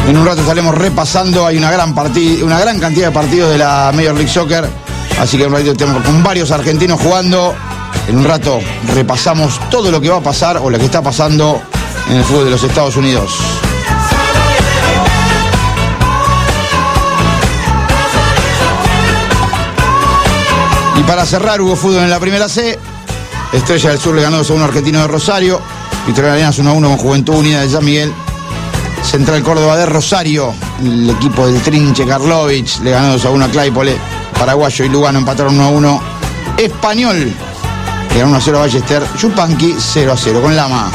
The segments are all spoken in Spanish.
En un rato estaremos repasando, hay una gran cantidad de partidos de la Major League Soccer, así que en un ratito tenemos con varios argentinos jugando. En un rato repasamos todo lo que va a pasar o lo que está pasando en el fútbol de los Estados Unidos. Y para cerrar, hubo fútbol en la primera C. Estrella del Sur le ganó 2-1 Argentino de Rosario. Victoria Arenas 1-1 con Juventud Unida de San Miguel. Central Córdoba de Rosario, el equipo del Trinche Karlovich le ganó 2-1 a Claypole. Paraguayo y Lugano empataron 1-1. Español le ganó 1-0 a Ballester. Yupanqui 0-0 con Lama.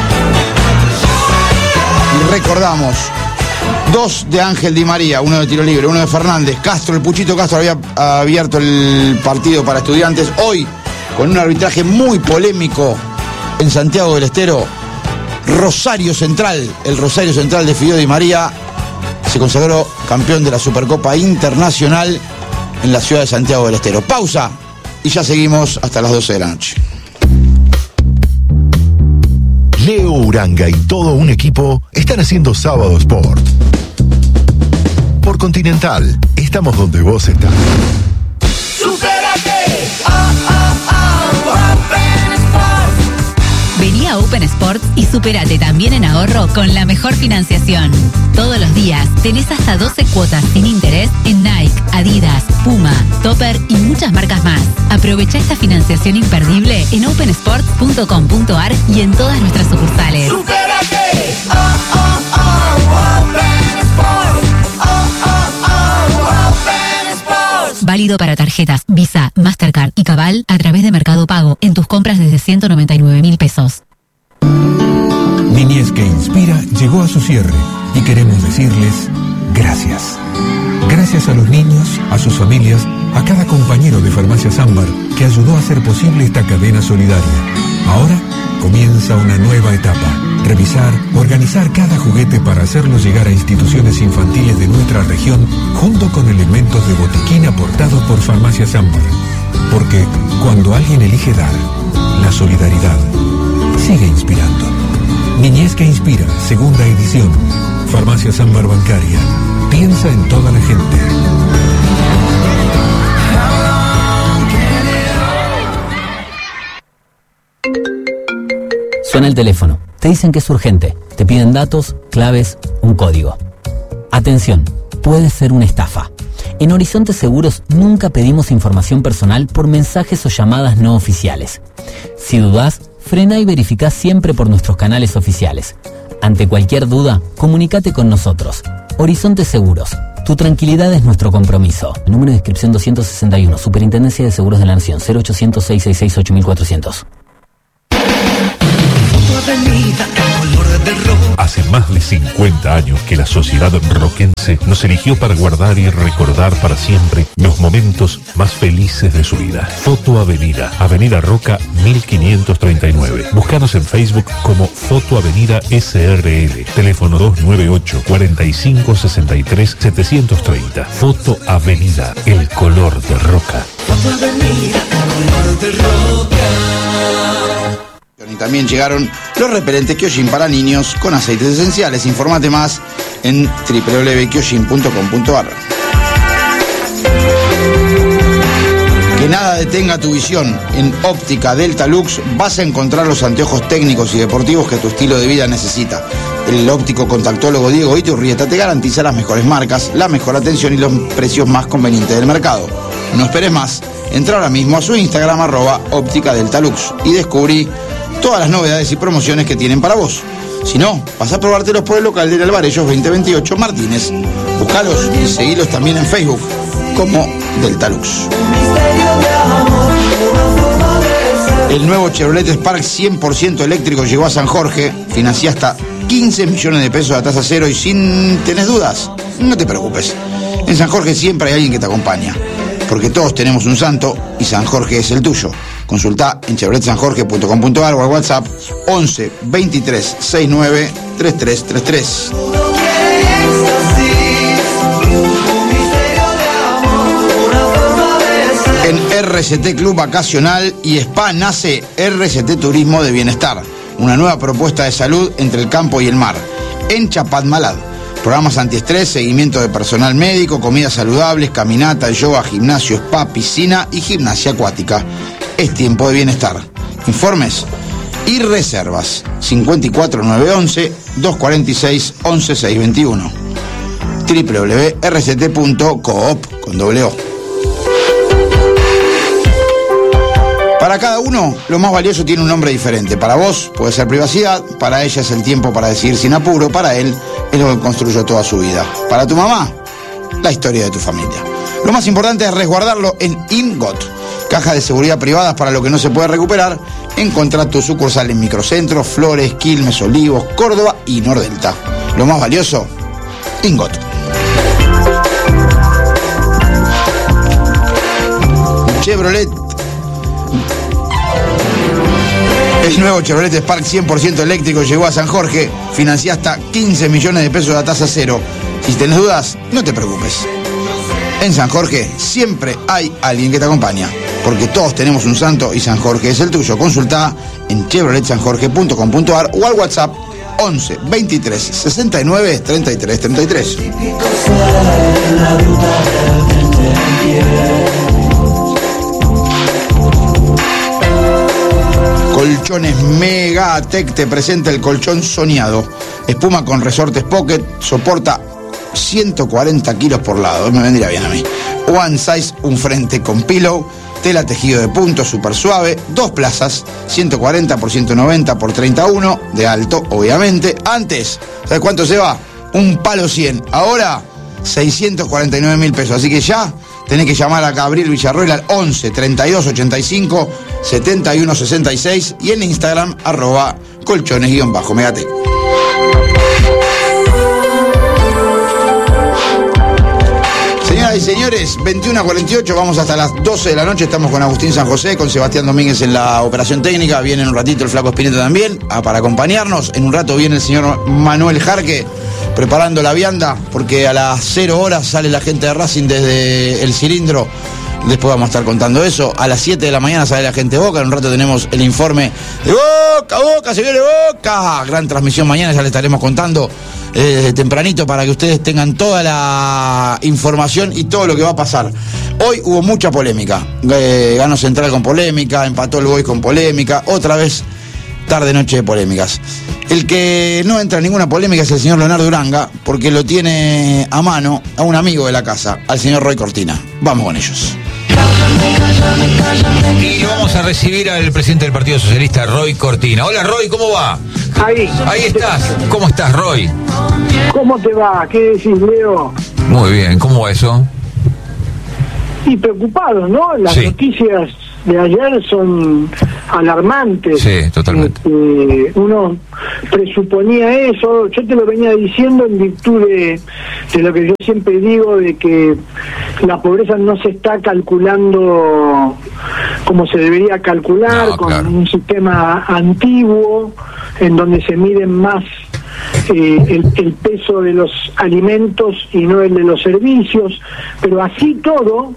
Y recordamos, 2 de Ángel Di María, 1 de tiro libre, 1 de Fernández. Castro, el Puchito Castro había abierto el partido para Estudiantes. Hoy, con un arbitraje muy polémico en Santiago del Estero, Rosario Central, el Rosario Central de Fideo Di María, se consagró campeón de la Supercopa Internacional en la ciudad de Santiago del Estero. Pausa y ya seguimos hasta las 12 de la noche. Leo Uranga y todo un equipo están haciendo Sábado Sport. Por Continental, estamos donde vos estás. Vení a Open Sports y supérate también en ahorro con la mejor financiación. Todos los días tenés hasta 12 cuotas sin interés en Nike, Adidas, Puma, Topper y muchas marcas más. Aprovecha esta financiación imperdible en opensports.com.ar y en todas nuestras sucursales. ¡Supérate! Open Sports. Válido para tarjetas Visa, Mastercard y Cabal a través de Mercado Pago en tus compras desde 199.000 pesos. Niñez que Inspira llegó a su cierre y queremos decirles gracias. Gracias a los niños, a sus familias, a cada compañero de Farmacias Ámbar que ayudó a hacer posible esta cadena solidaria. Ahora comienza una nueva etapa. Revisar, organizar cada juguete para hacerlo llegar a instituciones infantiles de nuestra región junto con elementos de botiquín aportados por Farmacias Ámbar. Porque cuando alguien elige dar, la solidaridad sigue inspirando. Niñez que Inspira, segunda edición. Farmacias Ámbar Bancaria. Piensa en toda la gente. Suena el teléfono. Te dicen que es urgente. Te piden datos, claves, un código. Atención, puede ser una estafa. En Horizonte Seguros nunca pedimos información personal por mensajes o llamadas no oficiales. Si dudás, frena y verificá siempre por nuestros canales oficiales. Ante cualquier duda, comunícate con nosotros. Horizonte Seguros. Tu tranquilidad es nuestro compromiso. El número de inscripción 261, Superintendencia de Seguros de la Nación, 0800-666-8400. Hace más de 50 años que la sociedad roquense nos eligió para guardar y recordar para siempre los momentos más felices de su vida. Foto Avenida, Avenida Roca 1539. Búscanos en Facebook como Foto Avenida SRL. Teléfono 298-4563-730. Foto Avenida, el color de Roca. Foto Avenida, el color de Roca. Y también llegaron los repelentes Kyojin para niños con aceites esenciales. Infórmate más en www.kyojin.com.ar. Que nada detenga tu visión. En Óptica Delta Lux vas a encontrar los anteojos técnicos y deportivos que tu estilo de vida necesita. El óptico contactólogo Diego Iturrieta te garantiza las mejores marcas, la mejor atención y los precios más convenientes del mercado. No esperes más. Entra ahora mismo a su Instagram @ópticadeltalux y descubrí todas las novedades y promociones que tienen para vos. Si no, vas a probártelos por el local de Alvarellos 2028 Martínez. Búscalos y seguilos también en Facebook como Deltalux. El nuevo Chevrolet Spark 100% eléctrico llegó a San Jorge. Financia hasta 15 millones de pesos a tasa cero y sin tenés dudas, no te preocupes. En San Jorge siempre hay alguien que te acompaña. Porque todos tenemos un santo y San Jorge es el tuyo. Consultá en chevroletsanjorge.com.ar o al WhatsApp 11 23 69 3333. En RCT Club Vacacional y Spa nace RCT Turismo de Bienestar, una nueva propuesta de salud entre el campo y el mar, en Chapadmalal. Programas antiestrés, seguimiento de personal médico, comidas saludables, caminata, yoga, gimnasio, spa, piscina y gimnasia acuática. Es tiempo de bienestar. Informes y reservas 54911 246 11621 www.rct.coop con doble O. Para cada uno, lo más valioso tiene un nombre diferente. Para vos puede ser privacidad, para ella es el tiempo para decidir sin apuro, para él es lo que construyó toda su vida. Para tu mamá, la historia de tu familia. Lo más importante es resguardarlo en Ingot, caja de seguridad privadas para lo que no se puede recuperar. Encontrá tu sucursal en Microcentro, Flores, Quilmes, Olivos, Córdoba y Nordelta. Lo más valioso, Ingot. Chevrolet. El nuevo Chevrolet Spark 100% eléctrico llegó a San Jorge. Financia hasta 15 millones de pesos a tasa cero. Si tenés dudas, no te preocupes. En San Jorge siempre hay alguien que te acompaña, porque todos tenemos un santo y San Jorge es el tuyo. Consultá en chevroletsanjorge.com.ar o al WhatsApp 11 23 69 33 33. Colchones Megatec te presenta el colchón soñado. Espuma con resortes Pocket, soporta 140 kilos por lado, me vendría bien a mí. One size, un frente con pillow, tela tejido de punto, súper suave, 2 plazas, 140 por 190 por 31, de alto, obviamente. Antes, ¿sabes cuánto se va? Un palo 100. Ahora, 649.000 pesos. Así que ya tenés que llamar acá a Gabriel Villarroel al 11 32 85 71 66 y en Instagram @colchones_Megatec. Señoras y señores, 21:48, vamos hasta las 12 de la noche, estamos con Agustín San José, con Sebastián Domínguez en la operación técnica, viene en un ratito el Flaco Spinetta también, para acompañarnos, en un rato viene el señor Manuel Jarque, preparando la vianda, porque a las 0 horas sale la gente de Racing desde el cilindro, después vamos a estar contando eso, a las 7 de la mañana sale la gente de Boca, en un rato tenemos el informe de Boca, se viene Boca, gran transmisión mañana, ya le estaremos contando tempranito para que ustedes tengan toda la información y todo lo que va a pasar. Hoy hubo mucha polémica, ganó Central con polémica, empató el Boys con polémica, otra vez tarde noche de polémicas. El que no entra en ninguna polémica es el señor Leonardo Uranga, porque lo tiene a mano a un amigo de la casa, al señor Roy Cortina. Vamos con ellos. Y vamos a recibir al presidente del Partido Socialista, Roy Cortina. Hola Roy, ¿cómo va? Ahí estás. ¿Cómo estás, Roy? ¿Cómo te va? ¿Qué decís, Leo? Muy bien, ¿cómo va eso? Y preocupado, ¿no? Las Sí. noticias de ayer son alarmantes. Sí, totalmente. Uno presuponía eso, yo te lo venía diciendo en virtud de lo que yo siempre digo, de que la pobreza no se está calculando como se debería calcular, No, con claro. un sistema antiguo, en donde se miden más el peso de los alimentos y no el de los servicios, pero así todo,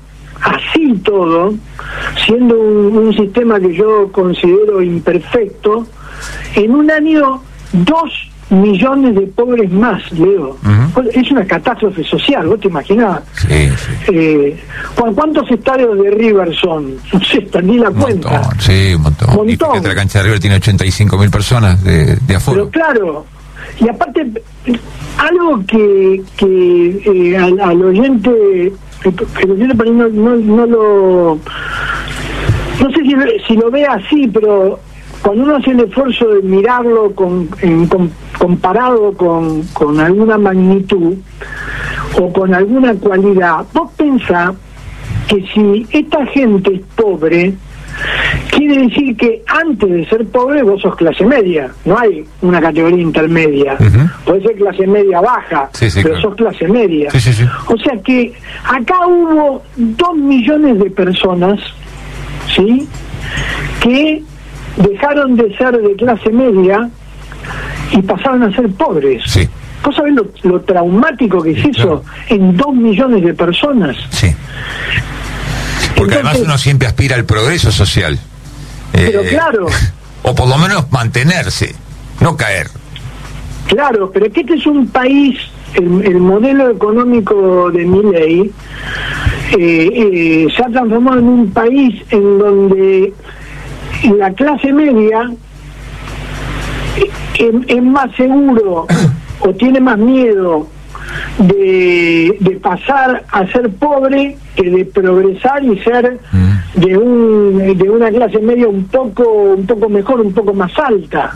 siendo un sistema que yo considero imperfecto, en un año 2 millones de pobres más, Leo. Es una catástrofe social, ¿vos te imaginás? Sí. ¿Cuántos estadios de River son? No sé, ni la cuenta. Montón, sí, un montón. Y fíjate, la cancha de River tiene 85.000 personas de aforo. Pero claro, y aparte, algo que al oyente, el oyente para mí no sé si lo ve así, pero cuando uno hace el esfuerzo de mirarlo comparado con alguna magnitud o con alguna cualidad, vos pensás que si esta gente es pobre, quiere decir que antes de ser pobre vos sos clase media, no hay una categoría intermedia. Podés ser clase media baja, Sí, pero claro. sos clase media. Sí. O sea que acá hubo 2 millones de personas, ¿sí?, que dejaron de ser de clase media y pasaron a ser pobres. Sí. ¿Vos sabés lo traumático que es eso en 2 millones de personas? Sí. Porque Entonces, además uno siempre aspira al progreso social. Pero claro. O por lo menos mantenerse, no caer. Claro, pero que este es un país, el modelo económico de Milei se ha transformado en un país en donde la clase media es más seguro o tiene más miedo de pasar a ser pobre que de progresar y ser de una clase media un poco mejor, un poco más alta.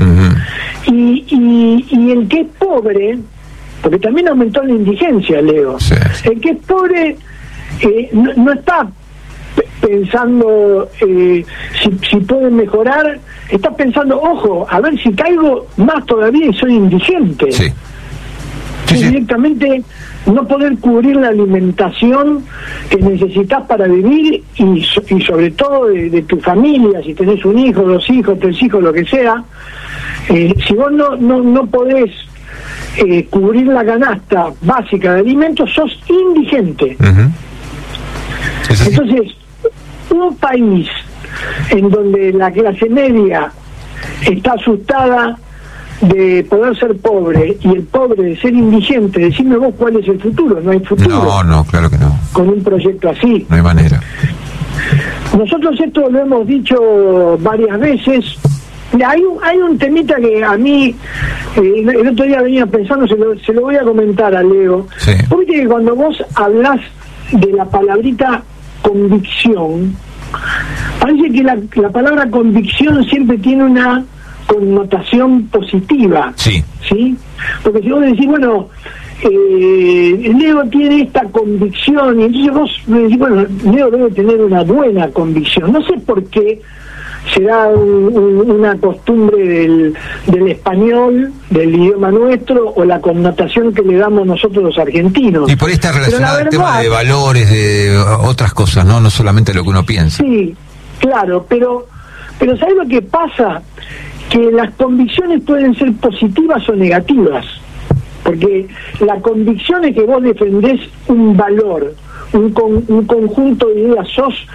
Y el que es pobre, porque también aumentó la indigencia, Leo, sí. El que es pobre no está pensando si puede mejorar, está pensando, ojo, a ver si caigo más todavía y soy indigente. Sí. Sí, sí. Directamente no poder cubrir la alimentación que necesitas para vivir y sobre todo de tu familia, si tenés un hijo, 2 hijos, 3 hijos, lo que sea, si vos no podés cubrir la canasta básica de alimentos, sos indigente. Entonces, un país en donde la clase media está asustada de poder ser pobre y el pobre de ser indigente, decime vos cuál es el futuro. No hay futuro. No, claro que no. Con un proyecto así. No hay manera. Nosotros esto lo hemos dicho varias veces. Hay un temita que a mí, el otro día venía pensando, se lo voy a comentar a Leo. Sí. Porque cuando vos hablás de la palabrita convicción, parece que la palabra convicción siempre tiene una connotación positiva. Sí. ¿Sí? Porque si vos decís, bueno, Leo tiene esta convicción, y entonces vos me decís, bueno, Leo debe tener una buena convicción. No sé por qué será una costumbre del español, del idioma nuestro, o la connotación que le damos nosotros los argentinos. Y por ahí está relacionado al tema de valores, de otras cosas, no solamente lo que uno piensa. Sí, claro, pero ¿sabes lo que pasa? Que las convicciones pueden ser positivas o negativas, porque la convicción es que vos defendés un valor, un conjunto de ideas,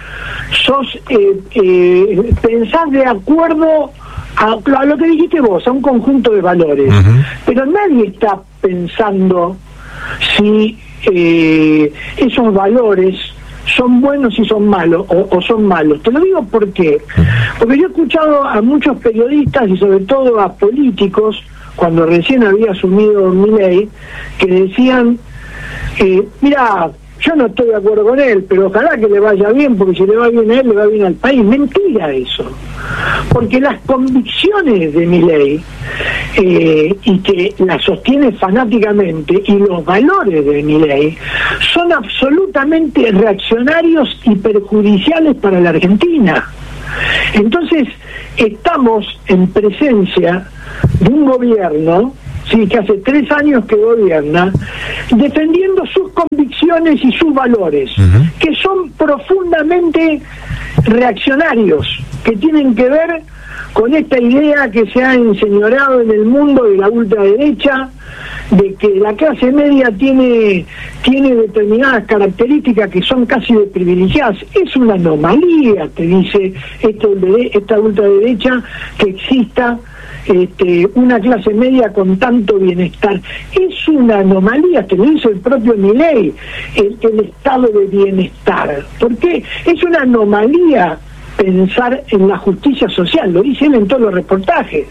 pensás de acuerdo a lo que dijiste vos, a un conjunto de valores. Pero nadie está pensando si esos valores son buenos y son malos o son malos. Te lo digo porque yo he escuchado a muchos periodistas y sobre todo a políticos, cuando recién había asumido Milei, que decían, mira, yo no estoy de acuerdo con él, pero ojalá que le vaya bien, porque si le va bien a él, le va bien al país. Mentira eso. Porque las convicciones de Milei, y que las sostiene fanáticamente, y los valores de Milei, son absolutamente reaccionarios y perjudiciales para la Argentina. Entonces, estamos en presencia de un gobierno, sí, que hace 3 años que gobierna, defendiendo sus convicciones y sus valores, que son profundamente reaccionarios, que tienen que ver con esta idea que se ha enseñoreado en el mundo de la ultraderecha, de que la clase media tiene determinadas características que son casi de privilegiadas. Es una anomalía, te dice esta ultraderecha, que exista una clase media con tanto bienestar. Es una anomalía, te lo dice el propio Milei, el estado de bienestar. Porque es una anomalía pensar en la justicia social, lo dice él en todos los reportajes.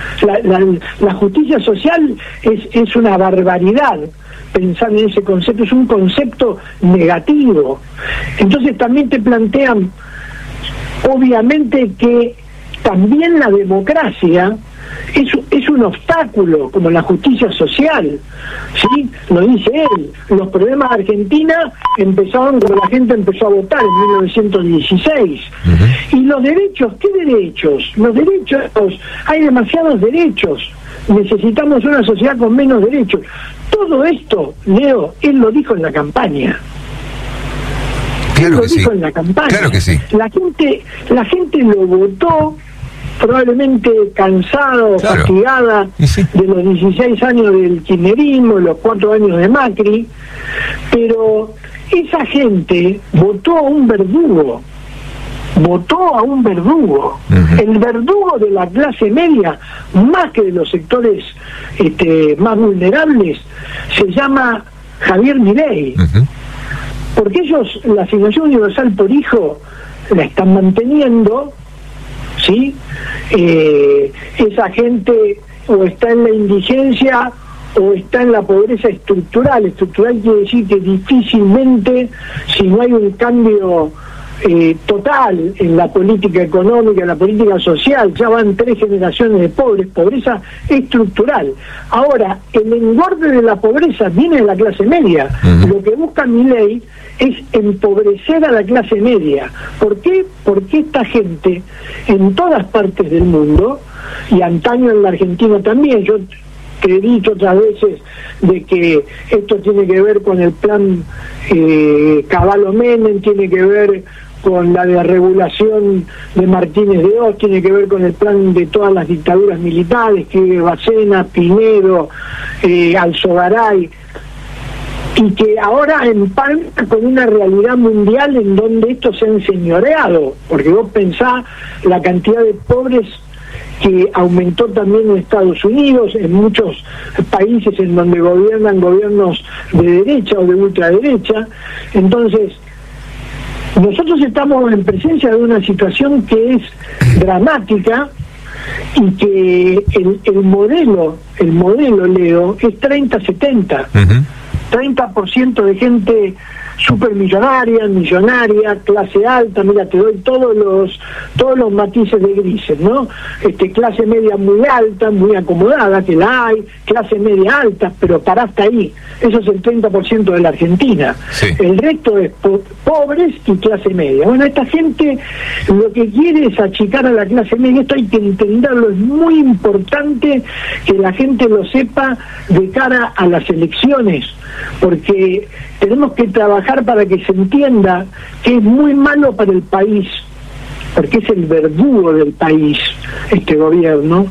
La justicia social es una barbaridad. Pensar en ese concepto es un concepto negativo. Entonces también te plantean, obviamente, que también la democracia es un obstáculo, como la justicia social, ¿sí? Lo dice él. Los problemas de Argentina empezaron cuando la gente empezó a votar en 1916. Y los derechos, ¿qué derechos? Los derechos, hay demasiados derechos. Necesitamos una sociedad con menos derechos. Todo esto, Leo, él lo dijo en la campaña. Claro que sí. En la campaña. Claro que sí. La gente lo votó, probablemente cansada o fatigada de los 16 años del kirchnerismo, los 4 años de Macri, pero esa gente votó a un verdugo, votó a un verdugo. El verdugo de la clase media, más que de los sectores más vulnerables, se llama Javier Milei. Porque ellos la asignación universal por hijo la están manteniendo, ¿sí? Esa gente o está en la indigencia o está en la pobreza estructural. Estructural quiere decir que difícilmente, si no hay un cambio total en la política económica, en la política social, ya van 3 generaciones de pobres, pobreza estructural. Ahora, el engorde de la pobreza viene de la clase media. Lo que busca Milei es empobrecer a la clase media. ¿Por qué? Porque esta gente en todas partes del mundo, y antaño en la Argentina también, yo he dicho otras veces de que esto tiene que ver con el plan Cavallo-Menem, tiene que ver con la desregulación de Martínez de Oz, tiene que ver con el plan de todas las dictaduras militares, que Bacena, Pinedo, Alzogaray, y que ahora empalma con una realidad mundial en donde esto se ha enseñoreado, porque vos pensás la cantidad de pobres que aumentó también en Estados Unidos, en muchos países en donde gobiernan gobiernos de derecha o de ultraderecha. Entonces, nosotros estamos en presencia de una situación que es dramática y que el modelo, Leo, es 30-70. 30% de gente supermillonaria, millonaria, clase alta, mira, te doy todos los matices de grises, ¿no? Clase media muy alta, muy acomodada, que la hay, clase media alta, pero para hasta ahí. Eso es el 30% de la Argentina. Sí. El resto es pobres y clase media. Bueno, esta gente lo que quiere es achicar a la clase media. Esto hay que entenderlo, es muy importante que la gente lo sepa de cara a las elecciones, porque tenemos que trabajar para que se entienda que es muy malo para el país, porque es el verdugo del país este gobierno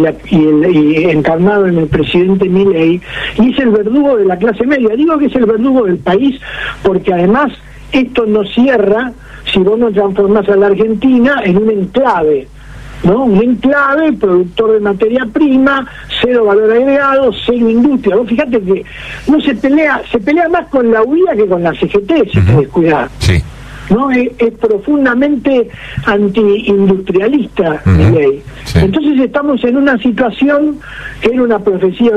y encarnado en el presidente Milei, y es el verdugo de la clase media. Digo que es el verdugo del país porque además esto no cierra si vos no transformás a la Argentina en un enclave, ¿no? Un enclave, productor de materia prima, cero valor agregado, cero industria. Vos fíjate que no se pelea más con la UIA que con la CGT, si te descuidás. Sí. ¿No? Es profundamente antiindustrialista Milei. Sí. Entonces estamos en una situación que era una profecía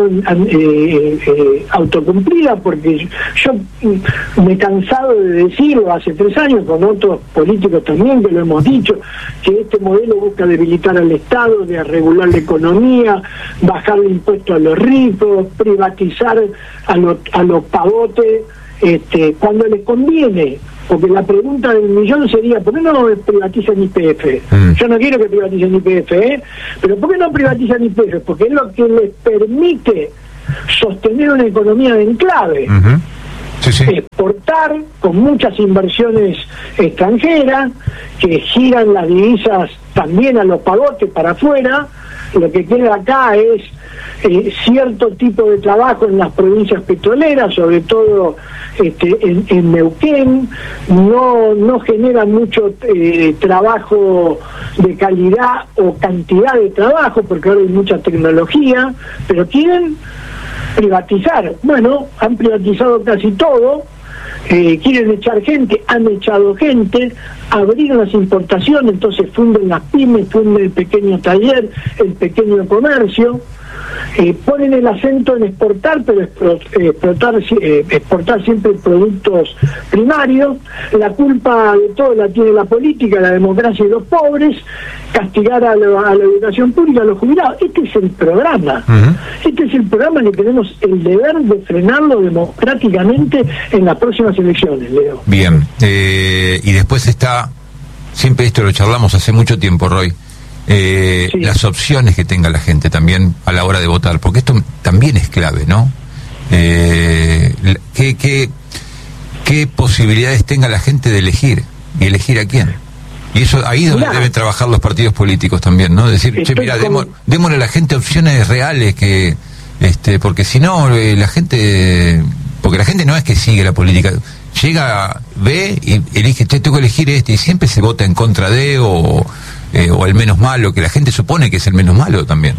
autocumplida, porque yo me he cansado de decirlo hace 3 años, con otros políticos también que lo hemos dicho, que este modelo busca debilitar al Estado, de regular la economía, bajar el impuesto a los ricos, privatizar a los pavotes cuando les conviene. Porque la pregunta del millón sería, ¿por qué no privatizan YPF? Yo no quiero que privaticen YPF, pero ¿por qué no privatizan YPF? Porque es lo que les permite sostener una economía de enclave. Sí, sí. Exportar con muchas inversiones extranjeras, que giran las divisas también a los pavotes para afuera. Lo que queda acá es cierto tipo de trabajo en las provincias petroleras, sobre todo en Neuquén. No genera mucho trabajo de calidad o cantidad de trabajo, porque ahora hay mucha tecnología, pero quieren privatizar. Bueno, han privatizado casi todo. Quieren echar gente, han echado gente, abrir las importaciones, entonces funden las pymes, funden el pequeño taller, el pequeño comercio, ponen el acento en exportar, pero exportar siempre productos primarios. La culpa de todo la tiene la política, la democracia y los pobres, castigar a la educación pública, a los jubilados. Este es el programa. Este es el programa que tenemos el deber de frenarlo democráticamente en las próximas elecciones, Leo. Bien, y después está, siempre esto lo charlamos hace mucho tiempo, Roy, sí, las opciones que tenga la gente también a la hora de votar, porque esto también es clave, ¿no? ¿Qué posibilidades tenga la gente de elegir y elegir a quién? Y eso ahí es donde deben trabajar los partidos políticos también, ¿no? Decir, che, mira, démosle a la gente opciones reales, porque si no, la gente no es que sigue la política. llega, ve y elige, tengo que elegir y siempre se vota en contra de o el menos malo, que la gente supone que es el menos malo también.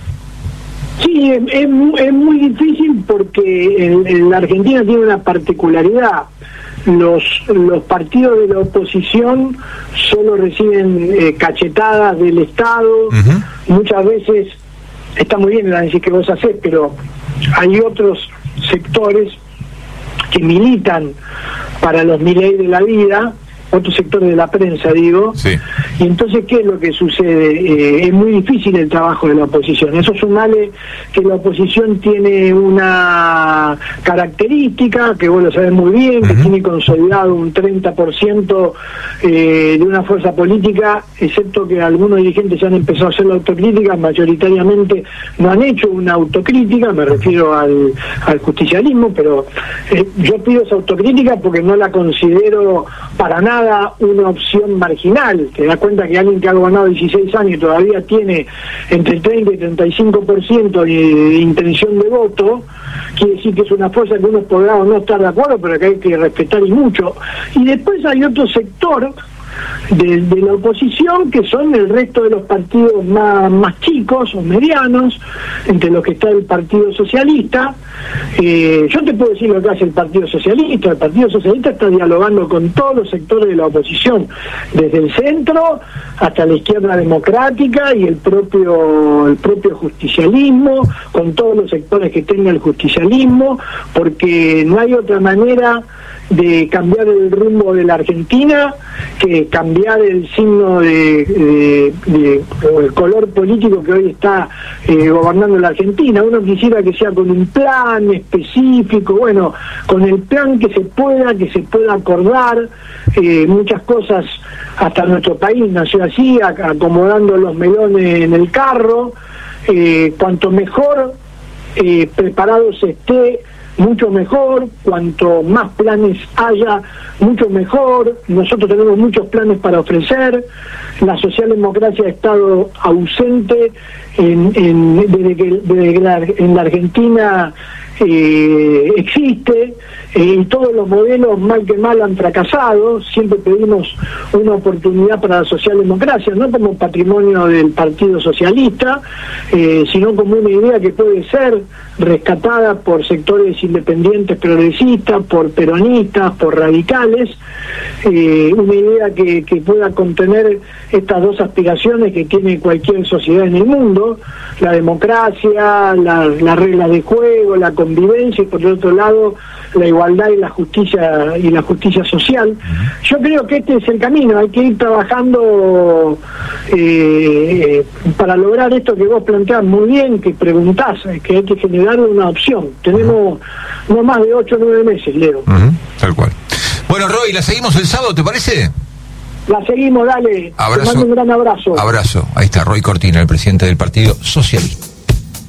Sí, es muy difícil porque en la Argentina tiene una particularidad. Los partidos de la oposición solo reciben cachetadas del Estado. Muchas veces está muy bien el análisis que vos hacés, pero hay otros sectores que militan para los Milei de la vida, otros sectores de la prensa, digo. Sí. Y entonces, ¿qué es lo que sucede? Es muy difícil el trabajo de la oposición. Eso sumale que la oposición tiene una característica, que vos lo sabés muy bien, que tiene consolidado un 30% de una fuerza política, excepto que algunos dirigentes ya han empezado a hacer la autocrítica, mayoritariamente no han hecho una autocrítica, me refiero al justicialismo, pero yo pido esa autocrítica porque no la considero para nada una opción marginal. Te das cuenta que alguien que ha gobernado 16 años todavía tiene entre el 30 y 35% de intención de voto, quiere decir que es una fuerza que uno podrá o no estar de acuerdo, pero que hay que respetar y mucho. Y después hay otro sector de la oposición, que son el resto de los partidos más chicos o medianos, entre los que está el Partido Socialista. Yo te puedo decir lo que hace el Partido Socialista. El Partido Socialista está dialogando con todos los sectores de la oposición, desde el centro hasta la izquierda democrática y el propio justicialismo, con todos los sectores que tenga el justicialismo, porque no hay otra manera de cambiar el rumbo de la Argentina que cambiar el signo de el color político que hoy está gobernando la Argentina. Uno quisiera que sea con un plan específico, bueno, con el plan que se pueda acordar. Muchas cosas, hasta nuestro país nació así, acomodando los melones en el carro. Cuanto mejor preparado se esté, mucho mejor. Cuanto más planes haya, mucho mejor. Nosotros tenemos muchos planes para ofrecer. La socialdemocracia ha estado ausente desde que en la Argentina existe, y todos los modelos mal que mal han fracasado. Siempre pedimos una oportunidad para la socialdemocracia, no como patrimonio del Partido Socialista, sino como una idea que puede ser rescatada por sectores independientes progresistas, por peronistas, por radicales, una idea que pueda contener estas dos aspiraciones que tiene cualquier sociedad en el mundo: la democracia, las reglas de juego, la convivencia, y por el otro lado la igualdad y la justicia social. Yo creo que este es el camino. Hay que ir trabajando para lograr esto que vos planteás muy bien, que preguntás, que hay que generar una opción. Tenemos no más de 8 o 9 meses, Leo. Tal cual. Bueno, Roy, la seguimos el sábado, ¿te parece? La seguimos, dale. Abrazo. Te mando un gran abrazo. Abrazo. Ahí está Roy Cortina, el presidente del Partido Socialista.